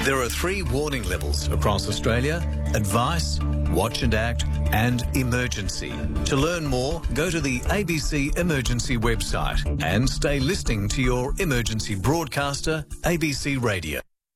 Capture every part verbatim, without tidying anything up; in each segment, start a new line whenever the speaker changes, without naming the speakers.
There are three warning levels across Australia: advice, watch and act, and emergency. To learn more, go to the A B C Emergency website and stay listening to your emergency broadcaster, A B C Radio.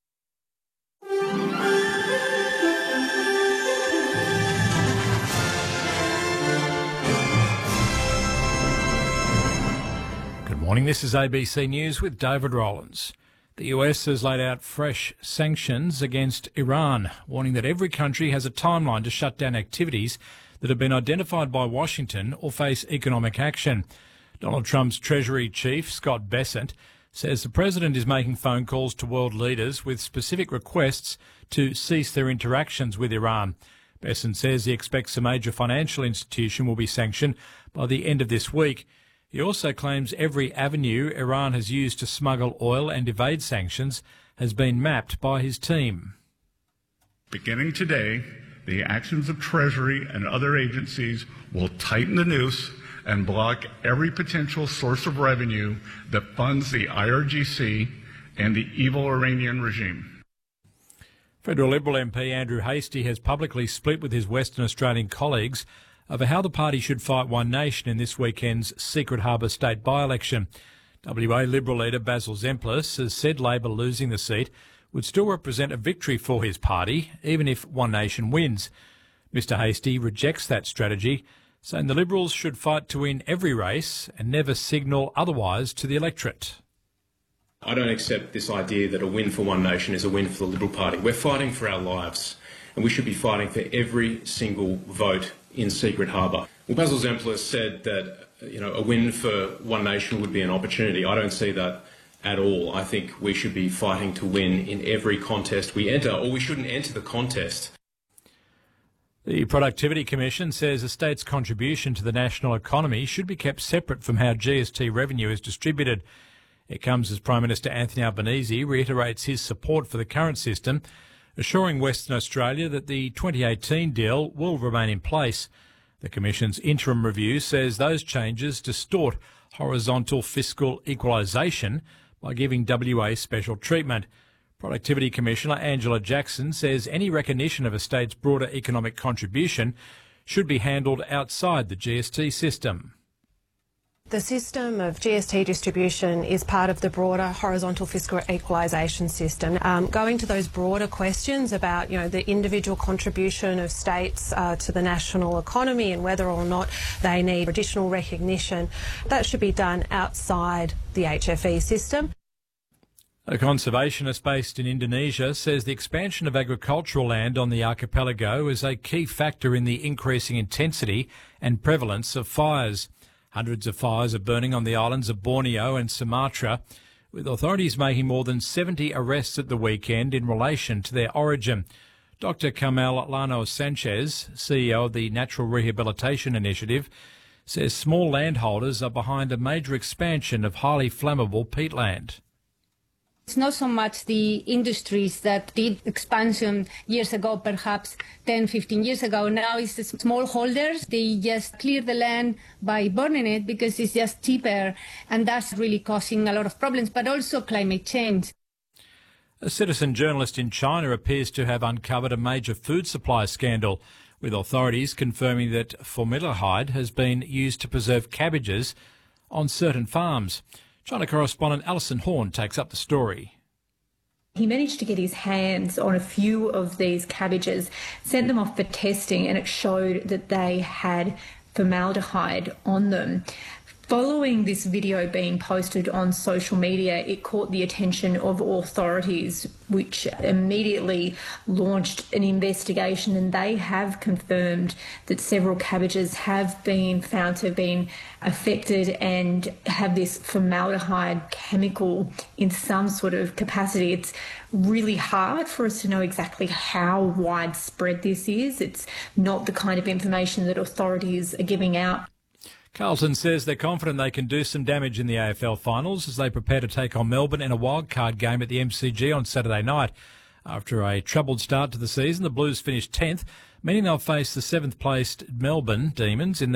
Good morning, this is A B C News with David Rowlands. The U S has laid out fresh sanctions against Iran, warning that every country has a timeline to shut down activities that have been identified by Washington or face economic action. Donald Trump's Treasury Chief, Scott Bessent, says the president is making phone calls to world leaders with specific requests to cease their interactions with Iran. Bessent says he expects a major financial institution will be sanctioned by the end of this week. He also claims every avenue Iran has used to smuggle oil and evade sanctions has been mapped by his team.
Beginning today, the actions of Treasury and other agencies will tighten the noose and block every potential source of revenue that funds the I R G C and the evil Iranian regime.
Federal Liberal M P Andrew Hastie has publicly split with his Western Australian colleagues over how the party should fight One Nation in this weekend's Secret Harbour state by-election. W A Liberal leader Basil Zempilas has said Labor losing the seat would still represent a victory for his party, even if One Nation wins. Mister Hastie rejects that strategy, saying the Liberals should fight to win every race and never signal otherwise to the electorate.
I don't accept this idea that a win for One Nation is a win for the Liberal Party. We're fighting for our lives, and we should be fighting for every single vote in Secret Harbour. Well, Basil Zempilas said that you know a win for One Nation would be an opportunity. I don't see that at all. I think we should be fighting to win in every contest we enter, or we shouldn't enter the contest.
The Productivity Commission says a state's contribution to the national economy should be kept separate from how G S T revenue is distributed. It comes as Prime Minister Anthony Albanese reiterates his support for the current system, assuring Western Australia that the twenty eighteen deal will remain in place. The Commission's interim review says those changes distort horizontal fiscal equalisation by giving W A special treatment. Productivity Commissioner Angela Jackson says any recognition of a state's broader economic contribution should be handled outside the G S T system.
The system of G S T distribution is part of the broader horizontal fiscal equalisation system. Um, going to those broader questions about, you know, the individual contribution of states uh, to the national economy and whether or not they need additional recognition, that should be done outside the H F E system.
A conservationist based in Indonesia says the expansion of agricultural land on the archipelago is a key factor in the increasing intensity and prevalence of fires. Hundreds of fires are burning on the islands of Borneo and Sumatra, with authorities making more than seventy arrests at the weekend in relation to their origin. Doctor Carmel Llanos Sanchez, C E O of the Natural Rehabilitation Initiative, says small landholders are behind a major expansion of highly flammable peatland.
It's not so much the industries that did expansion years ago, perhaps ten, fifteen years ago. Now it's the small holders. They just clear the land by burning it because it's just cheaper, and that's really causing a lot of problems, but also climate change.
A citizen journalist in China appears to have uncovered a major food supply scandal, with authorities confirming that formaldehyde has been used to preserve cabbages on certain farms. China correspondent Alison Horn takes up the story.
He managed to get his hands on a few of these cabbages, sent them off for testing, and it showed that they had formaldehyde on them. Following this video being posted on social media, it caught the attention of authorities, which immediately launched an investigation, and they have confirmed that several cabbages have been found to have been affected and have this formaldehyde chemical in some sort of capacity. It's really hard for us to know exactly how widespread this is. It's not the kind of information that authorities are giving out.
Carlton says they're confident they can do some damage in the A F L finals as they prepare to take on Melbourne in a wildcard game at the M C G on Saturday night. After a troubled start to the season, the Blues finished tenth, meaning they'll face the seventh-placed Melbourne Demons in the